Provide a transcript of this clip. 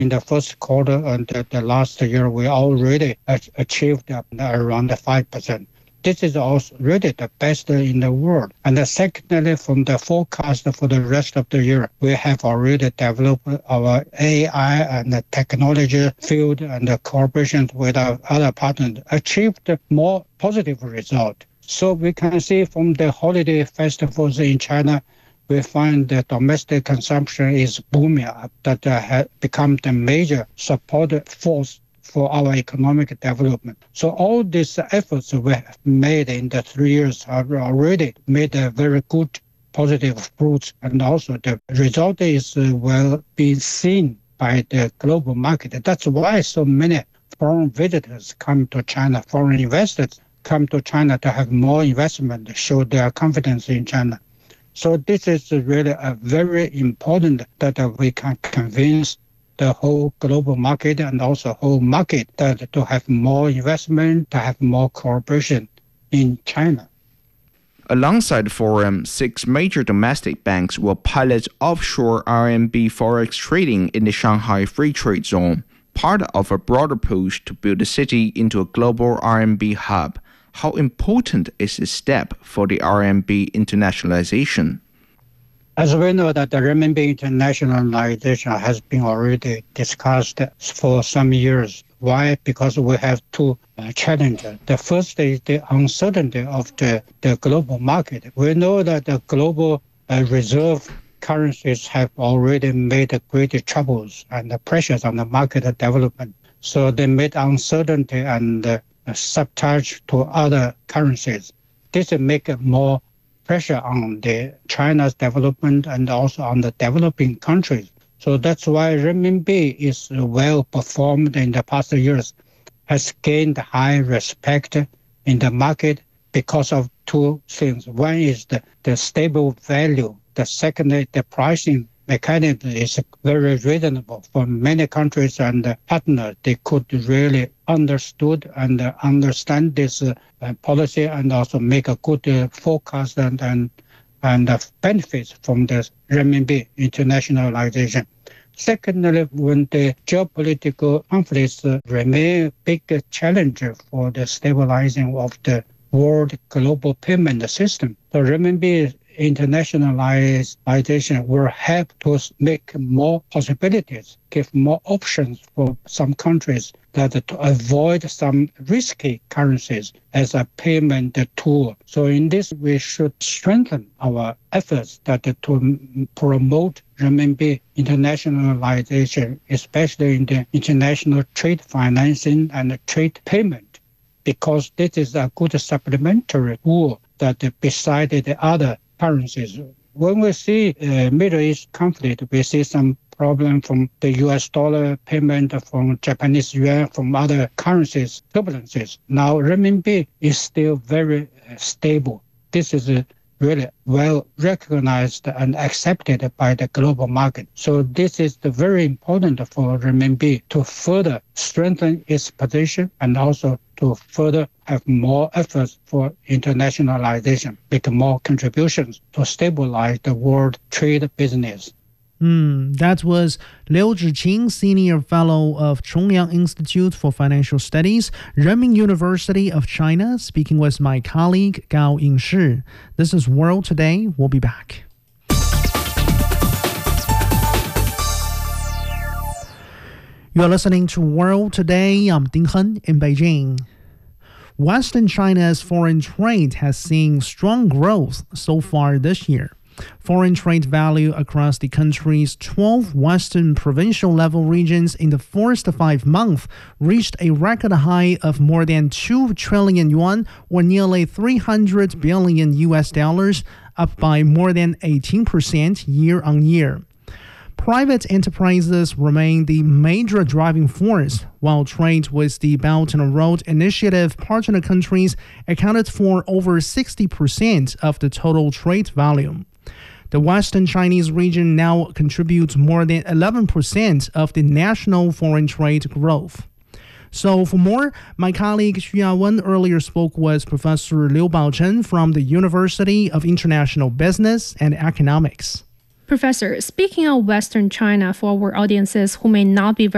In the first quarter and the last year, we already achieved around 5%. This is also really the best in the world. And secondly, from the forecast for the rest of the year, we have already developed our AI and the technology field and the cooperation with our other partners, achieved more positive result. So we can see from the holiday festivals in China, we find that domestic consumption is booming, that has become the major support force for our economic development. So all these efforts we have made in the 3 years have already made a very good positive fruits, and also the result is well being seen by the global market. That's why so many foreign visitors come to China, foreign investors come to China to have more investment, show their confidence in China. So this is really a very important that we can convince the whole global market and also whole market that to have more investment, to have more cooperation in China. Alongside the forum, 6 major domestic banks will pilot offshore RMB forex trading in the Shanghai Free Trade Zone, part of a broader push to build the city into a global RMB hub. How important is this step for the RMB internationalization? As we know that the renminbi internationalization has been already discussed for some years. Why? Because we have 2 challenges. The first is the uncertainty of the global market. We know that the global reserve currencies have already made great troubles and the pressures on the market development. So they made uncertainty and subcharge to other currencies. This make more pressure on the China's development and also on the developing countries. So that's why renminbi is well performed in the past years, has gained high respect in the market because of 2 things. One is the stable value. The second is the pricing mechanism is very reasonable for many countries and partners. They could really understand this policy and also make a good forecast and benefits from the renminbi internationalization. Secondly, when the geopolitical conflicts remain a big challenge for the stabilizing of the world global payment system, the renminbi internationalization will help to make more possibilities, give more options for some countries that to avoid some risky currencies as a payment tool. So in this, we should strengthen our efforts that to promote renminbi internationalization, especially in the international trade financing and trade payment, because this is a good supplementary tool that beside the other currencies. When we see Middle East conflict, we see some problem from the US dollar payment, from Japanese yuan, from other currencies, turbulences. Now renminbi is still very stable. This is really well recognized and accepted by the global market. So this is very important for renminbi to further strengthen its position and also to further have more efforts for internationalization, make more contributions to stabilize the world trade business. That was Liu Zhiqing, Senior Fellow of Chongyang Institute for Financial Studies, Renmin University of China, speaking with my colleague Gao Yingshi. This is World Today. We'll be back. You are listening to World Today. I'm Ding Hen in Beijing. Western China's foreign trade has seen strong growth so far this year. Foreign trade value across the country's 12 western provincial level regions in the first 5 months reached a record high of more than 2 trillion yuan, or nearly $300 billion, up by more than 18% year on year. Private enterprises remain the major driving force, while trade with the Belt and Road Initiative partner countries accounted for over 60% of the total trade volume. The Western Chinese region now contributes more than 11% of the national foreign trade growth. So for more, my colleague Xu Yawen earlier spoke with Professor Liu Baochen from the University of International Business and Economics. Professor, speaking of Western China for our audiences who may not be very